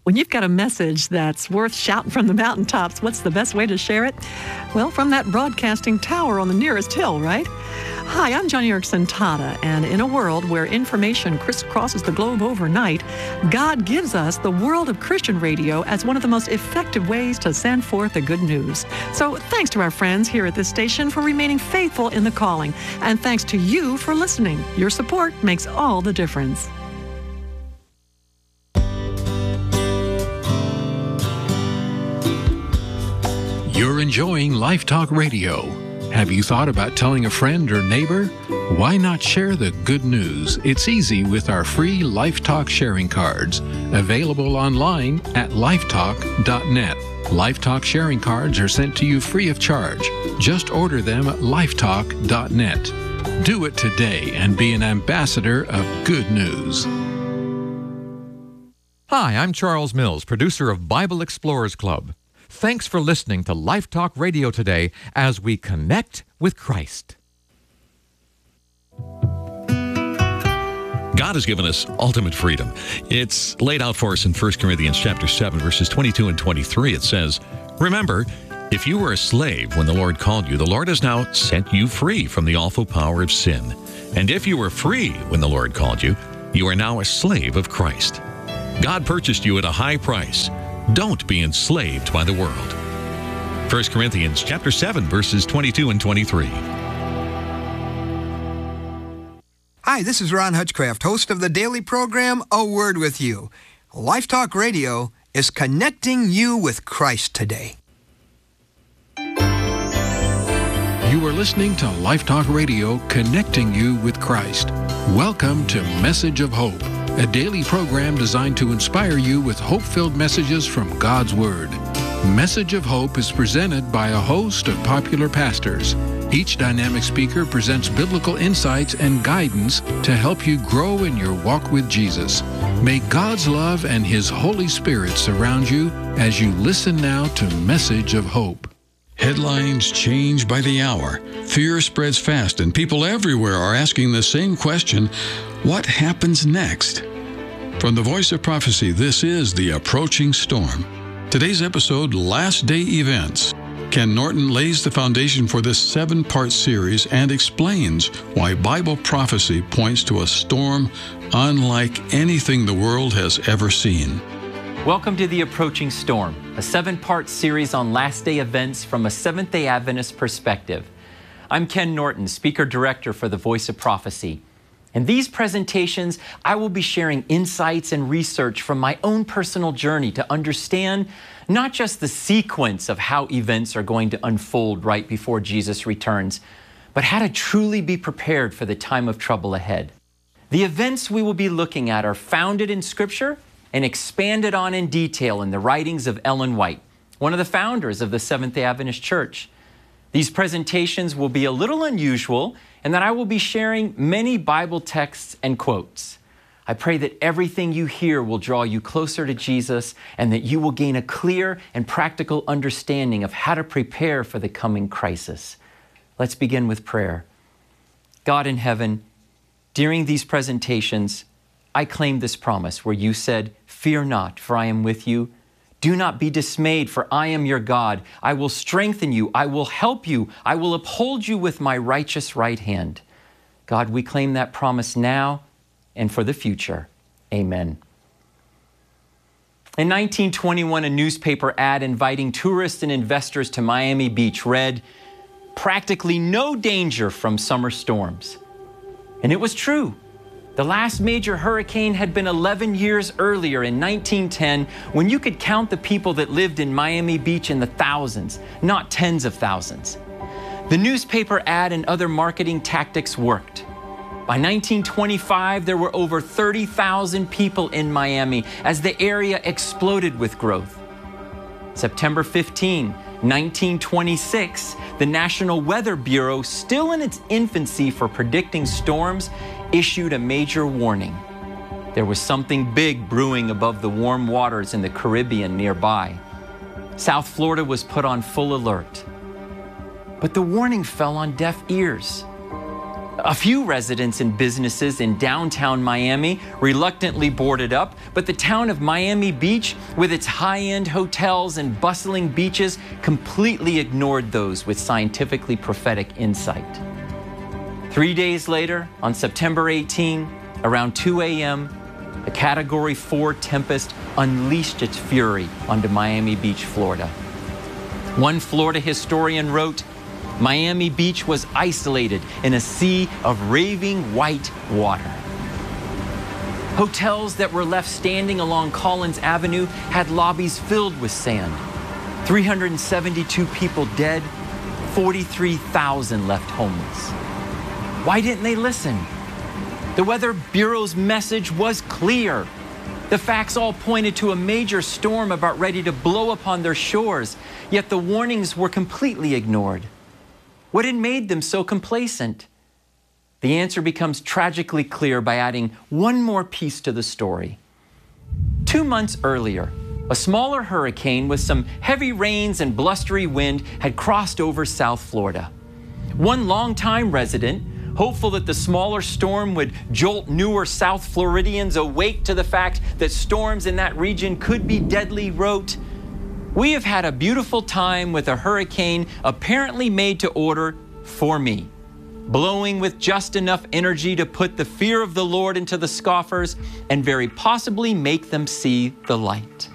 When you've got a message that's worth shouting from the mountaintops, what's the best way to share it? Well, from that broadcasting tower on the nearest hill, right? Hi, I'm Joni Eareckson Tada, and in a world where information crisscrosses the globe overnight, God gives us the world of Christian radio as one of the most effective ways to send forth the good news. So thanks to our friends here at this station for remaining faithful in the calling, and thanks to you for listening. Your support makes all the difference. You're enjoying Life Talk Radio. Have you thought about telling a friend or neighbor? Why not share the good news? It's easy with our free Life Talk sharing cards, available online at lifetalk.net. Life Talk sharing cards are sent to you free of charge. Just order them at lifetalk.net. Do it today and be an ambassador of good news. Hi, I'm Charles Mills, producer of Bible Explorers Club. Thanks for listening to Life Talk Radio today as we connect with Christ. God has given us ultimate freedom. It's laid out for us in 1 Corinthians chapter 7, verses 22 and 23. It says, "Remember, if you were a slave when the Lord called you, the Lord has now set you free from the awful power of sin. And if you were free when the Lord called you, you are now a slave of Christ. God purchased you at a high price. Don't be enslaved by the world." 1 Corinthians chapter 7, verses 22 and 23. Hi, this is Ron Hutchcraft, host of the daily program, A Word With You. Life Talk Radio is connecting you with Christ today. You are listening to Life Talk Radio, connecting you with Christ. Welcome to Message of Hope, a daily program designed to inspire you with hope-filled messages from God's Word. Message of Hope is presented by a host of popular pastors. Each dynamic speaker presents biblical insights and guidance to help you grow in your walk with Jesus. May God's love and His Holy Spirit surround you as you listen now to Message of Hope. Headlines change by the hour. Fear spreads fast, and people everywhere are asking the same question: what happens next? From the Voice of Prophecy, this is The Approaching Storm. Today's episode, Last Day Events. Ken Norton lays the foundation for this 7-part series and explains why Bible prophecy points to a storm unlike anything the world has ever seen. Welcome to The Approaching Storm, a 7-part series on last day events from a Seventh-day Adventist perspective. I'm Ken Norton, Speaker-Director for the Voice of Prophecy. In these presentations, I will be sharing insights and research from my own personal journey to understand not just the sequence of how events are going to unfold right before Jesus returns, but how to truly be prepared for the time of trouble ahead. The events we will be looking at are founded in Scripture and expanded on in detail in the writings of Ellen White, one of the founders of the Seventh-day Adventist Church. These presentations will be a little unusual in that I will be sharing many Bible texts and quotes. I pray that everything you hear will draw you closer to Jesus and that you will gain a clear and practical understanding of how to prepare for the coming crisis. Let's begin with prayer. God in heaven, during these presentations, I claim this promise where you said, "Fear not, for I am with you. Do not be dismayed, for I am your God. I will strengthen you. I will help you. I will uphold you with my righteous right hand." God, we claim that promise now and for the future. Amen. In 1921, a newspaper ad inviting tourists and investors to Miami Beach read, "Practically no danger from summer storms." And it was true. The last major hurricane had been 11 years earlier in 1910, when you could count the people that lived in Miami Beach in the thousands, not tens of thousands. The newspaper ad and other marketing tactics worked. By 1925, there were over 30,000 people in Miami as the area exploded with growth. September 15, 1926, the National Weather Bureau, still in its infancy for predicting storms, issued a major warning. There was something big brewing above the warm waters in the Caribbean nearby. South Florida was put on full alert. But the warning fell on deaf ears. A few residents and businesses in downtown Miami reluctantly boarded up, but the town of Miami Beach, with its high-end hotels and bustling beaches, completely ignored those with scientifically prophetic insight. 3 days later, on September 18, around 2 a.m., a Category 4 tempest unleashed its fury onto Miami Beach, Florida. One Florida historian wrote, "Miami Beach was isolated in a sea of raving white water." Hotels that were left standing along Collins Avenue had lobbies filled with sand. 372 people dead, 43,000 left homeless. Why didn't they listen? The Weather Bureau's message was clear. The facts all pointed to a major storm about ready to blow upon their shores, yet the warnings were completely ignored. What had made them so complacent? The answer becomes tragically clear by adding one more piece to the story. 2 months earlier, a smaller hurricane with some heavy rains and blustery wind had crossed over South Florida. One longtime resident, hopeful that the smaller storm would jolt newer South Floridians awake to the fact that storms in that region could be deadly, wrote, "We have had a beautiful time with a hurricane apparently made to order for me, blowing with just enough energy to put the fear of the Lord into the scoffers and very possibly make them see the light."